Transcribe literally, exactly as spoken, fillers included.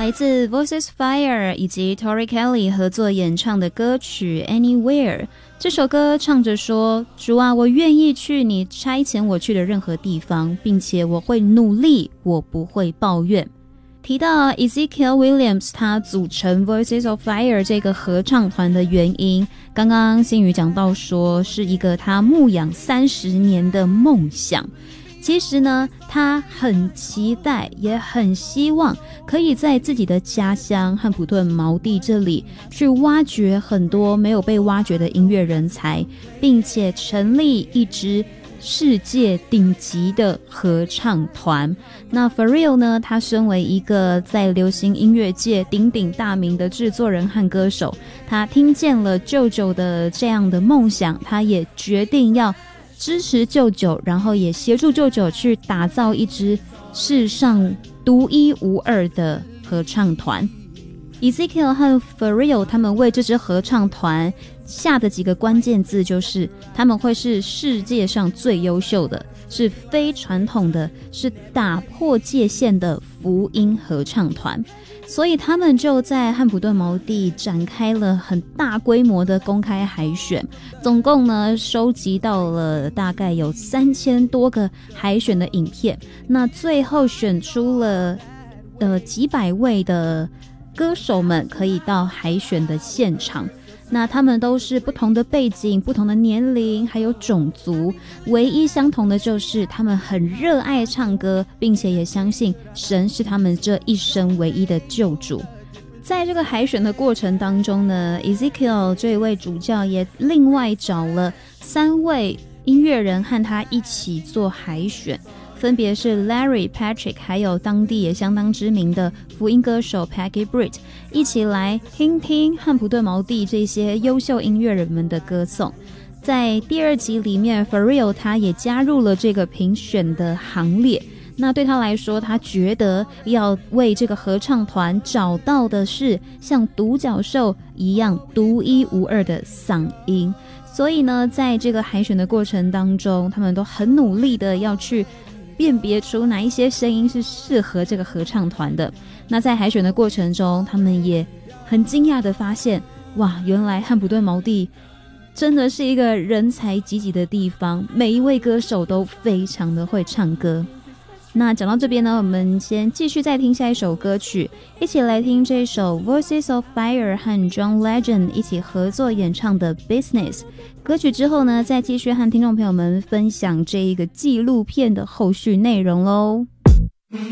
来自 Voices Fire 以及 Tori Kelly 合作演唱的歌曲 Anywhere。 这首歌唱着说，主啊，我愿意去你差遣我去的任何地方，并且我会努力，我不会抱怨。提到 Ezekiel Williams 他组成 Voices of Fire 这个合唱团的原因，刚刚新宇讲到说是一个他牧养三十年的梦想。其实呢，他很期待也很希望可以在自己的家乡汉普顿毛地这里去挖掘很多没有被挖掘的音乐人才，并且成立一支世界顶级的合唱团。那 Pharrell 呢，他身为一个在流行音乐界鼎鼎大名的制作人和歌手，他听见了舅舅的这样的梦想，他也决定要支持舅舅，然后也协助舅舅去打造一支世上独一无二的合唱团。Ezekiel 和 Pharrell 他们为这支合唱团下的几个关键字就是他们会是世界上最优秀的，是非传统的，是打破界限的福音合唱团。所以他们就在汉普顿毛地展开了很大规模的公开海选，总共呢收集到了大概有三千多个海选的影片，那最后选出了呃几百位的歌手们可以到海选的现场。那他们都是不同的背景、不同的年龄还有种族，唯一相同的就是他们很热爱唱歌，并且也相信神是他们这一生唯一的救主。在这个海选的过程当中呢， Ezekiel 这一位主教也另外找了三位音乐人和他一起做海选，分别是 Larry Patrick 还有当地也相当知名的福音歌手 Peggy Britt， 一起来听听汉普顿毛地这些优秀音乐人们的歌颂。在第二集里面 Pharrell 他也加入了这个评选的行列，那对他来说，他觉得要为这个合唱团找到的是像独角兽一样独一无二的嗓音。所以呢，在这个海选的过程当中，他们都很努力的要去辨别出哪一些声音是适合这个合唱团的。那在海选的过程中，他们也很惊讶的发现，哇，原来汉普顿毛地真的是一个人才济济的地方，每一位歌手都非常的会唱歌。那讲到这边呢，我们先继续再听下一首歌曲，一起来听这首 Voices of Fire 和 John Legend 一起合作演唱的 Business。 歌曲之后呢，再继续和听众朋友们分享这一个纪录片的后续内容咯。